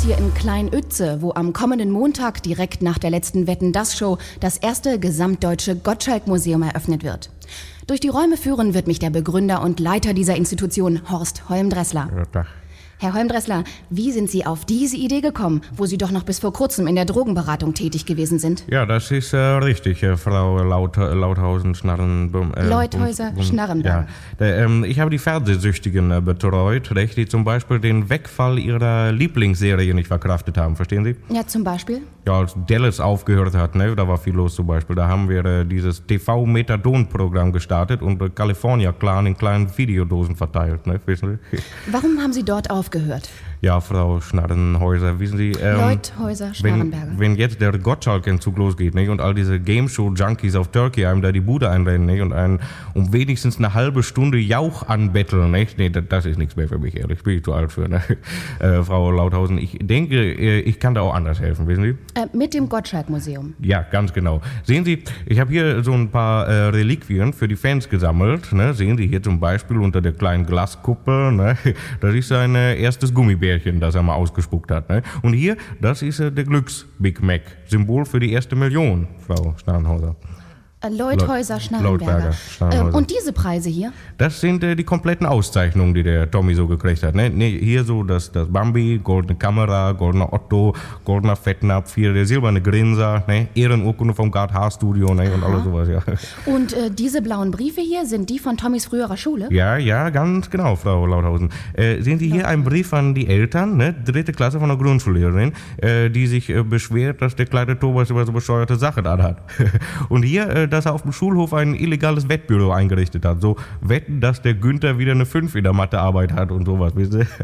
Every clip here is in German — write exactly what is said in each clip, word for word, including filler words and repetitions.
uns hier in Klein-Oetze, wo am kommenden Montag direkt nach der letzten Wetten-dass-Show das erste gesamtdeutsche Gottschalk-Museum eröffnet wird. Durch die Räume führen wird mich der Begründer und Leiter dieser Institution, Horst Holmdressler. Ja, Tag. Herr Holmdressler, wie sind Sie auf diese Idee gekommen, wo Sie doch noch bis vor kurzem in der Drogenberatung tätig gewesen sind? Ja, das ist äh, richtig, äh, Frau Laut, Lauthausen, Schnarren... Äh, Leuthäuser, Schnarrenberger. Ja, äh, ähm, ich habe die Fernsehsüchtigen äh, betreut, recht, die zum Beispiel den Wegfall ihrer Lieblingsserie nicht verkraftet haben, verstehen Sie? Ja, zum Beispiel? Ja, als Dallas aufgehört hat, ne, da war viel los zum Beispiel. Da haben wir äh, dieses T V-Methadon-Programm gestartet und äh, California Clan in kleinen Videodosen verteilt, ne, wissen Sie? Warum haben Sie dort aufgehört? Ja, Frau Schnarrenhäuser, wissen Sie... Ähm, Leuthäuser, Schnarrenberger. Wenn, wenn jetzt der Gottschalk-Entzug losgeht, nicht, und all diese Game-Show-Junkies auf Turkey einem da die Bude einrennen, nicht, und einen um wenigstens eine halbe Stunde Jauch anbetteln, nicht? Nee, das, das ist nichts mehr für mich, ehrlich, bin ich zu alt für, ne? Äh, Frau Lauthausen, ich denke, ich kann da auch anders helfen, wissen Sie? Äh, mit dem Gottschalk-Museum. Ja, ganz genau. Sehen Sie, ich habe hier so ein paar äh, Reliquien für die Fans gesammelt, ne? Sehen Sie hier zum Beispiel unter der kleinen Glaskuppe, ne? Das ist sein äh, erstes Gummibärchen, das er mal ausgespuckt hat, ne? Und hier, das ist äh, der Glücks-Big Mac, Symbol für die erste Million, Frau Schnarrenhauser. Äh, Leuthäuser, Schnarrenberger. Schnarrenberger. Äh, und diese Preise hier? Das sind äh, die kompletten Auszeichnungen, die der Tommy so gekriegt hat. Ne? Ne, hier so das, das Bambi, goldene Kamera, goldener Otto, goldener Fettnapf, hier der silberne Grinser, ne? Ehrenurkunde vom Gard H-Studio, ne? Und alles sowas, ja. Und äh, diese blauen Briefe hier, sind die von Tommys früherer Schule? Ja, ja, ganz genau, Frau Lauthausen. Äh, sehen Sie hier einen Brief an die Eltern, ne? Dritte Klasse von einer Grundschullehrerin, äh, die sich äh, beschwert, dass der kleine Thomas über so bescheuerte Sachen anhat. Und hier, äh, dass er auf dem Schulhof ein illegales Wettbüro eingerichtet hat. So wetten, dass der Günther wieder eine fünf in der Mathearbeit hat und sowas, wisst ihr?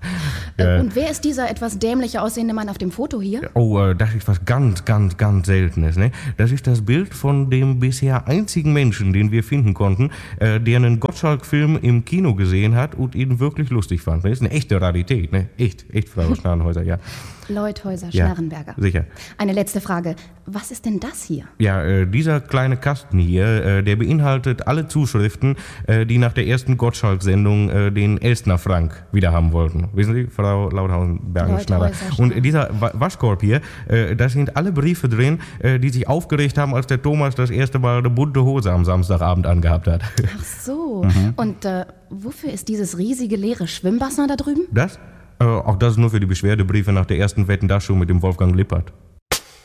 Äh, und wer ist dieser etwas dämlicher aussehende Mann auf dem Foto hier? Oh, äh, das ist was ganz, ganz, ganz Seltenes, ne? Das ist das Bild von dem bisher einzigen Menschen, den wir finden konnten, äh, der einen Gottschalk-Film im Kino gesehen hat und ihn wirklich lustig fand. Das ist eine echte Rarität, ne? Echt, echt, Frau Schnarrenhäuser, ja. Leuthäuser, Ja, Schnarrenberger. sicher. Eine letzte Frage. Was ist denn das hier? Ja, äh, dieser kleine Kasten hier, äh, der beinhaltet alle Zuschriften, äh, die nach der ersten Gottschalk-Sendung äh, den Elstner Frank wieder haben wollten. Wissen Sie, Frau Lauthausen-Bergenschneider? Und äh, dieser Wa- Waschkorb hier, äh, da sind alle Briefe drin, äh, die sich aufgeregt haben, als der Thomas das erste Mal eine bunte Hose am Samstagabend angehabt hat. Ach so. Und äh, wofür ist dieses riesige leere Schwimmbassin da drüben? Das? Äh, auch das ist nur für die Beschwerdebriefe nach der ersten Wetten-dass-Show mit dem Wolfgang Lippert.